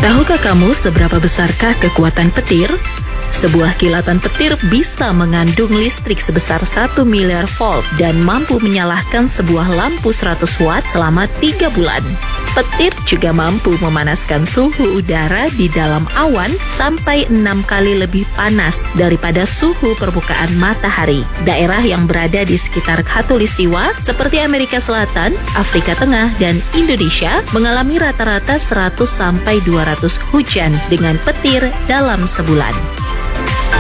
Tahukah kamu seberapa besarkah kekuatan petir? Sebuah kilatan petir bisa mengandung listrik sebesar 1 miliar volt dan mampu menyalakan sebuah lampu 100 watt selama 3 bulan. Petir juga mampu memanaskan suhu udara di dalam awan sampai 6 kali lebih panas daripada suhu permukaan matahari. Daerah yang berada di sekitar khatulistiwa seperti Amerika Selatan, Afrika Tengah, dan Indonesia mengalami rata-rata 100 sampai 200 hujan dengan petir dalam sebulan.